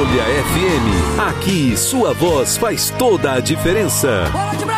Folha FM. Aqui, sua voz faz toda a diferença.